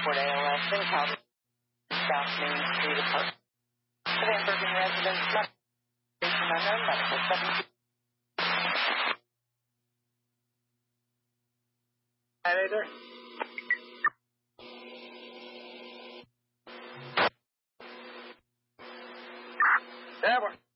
report ALS in Calgary, South Main Street apartment. Van Bergen residence, medication unknown, medical 17. Elevator. There,